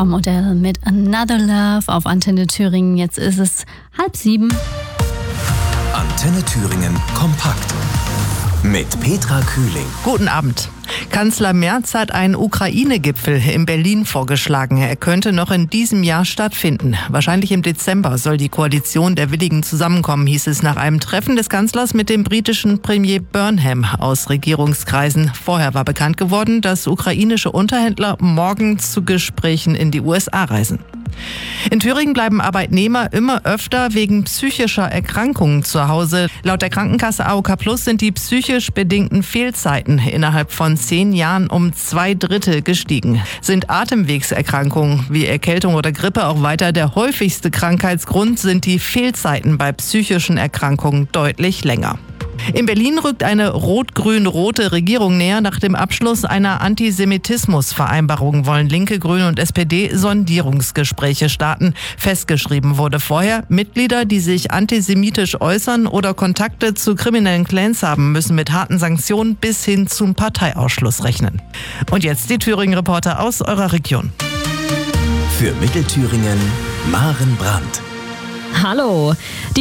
Tom Odell mit Another Love auf Antenne Thüringen. Jetzt ist es 6:30. Antenne Thüringen kompakt mit Petra Kühling. Guten Abend. Kanzler Merz hat einen Ukraine-Gipfel in Berlin vorgeschlagen. Er könnte noch in diesem Jahr stattfinden. Wahrscheinlich im Dezember soll die Koalition der Willigen zusammenkommen, hieß es nach einem Treffen des Kanzlers mit dem britischen Premier Burnham aus Regierungskreisen. Vorher war bekannt geworden, dass ukrainische Unterhändler morgen zu Gesprächen in die USA reisen. In Thüringen bleiben Arbeitnehmer immer öfter wegen psychischer Erkrankungen zu Hause. Laut der Krankenkasse AOK Plus sind die psychisch bedingten Fehlzeiten innerhalb von 10 Jahren um 2/3 gestiegen. Sind Atemwegserkrankungen wie Erkältung oder Grippe auch weiter der häufigste Krankheitsgrund, sind die Fehlzeiten bei psychischen Erkrankungen deutlich länger. In Berlin rückt eine rot-grün-rote Regierung näher. Nach dem Abschluss einer Antisemitismusvereinbarung wollen Linke, Grüne und SPD Sondierungsgespräche starten. Festgeschrieben wurde vorher, Mitglieder, die sich antisemitisch äußern oder Kontakte zu kriminellen Clans haben, müssen mit harten Sanktionen bis hin zum Parteiausschluss rechnen. Und jetzt die Thüringen-Reporter aus eurer Region. Für Mittelthüringen Maren Brandt. Hallo.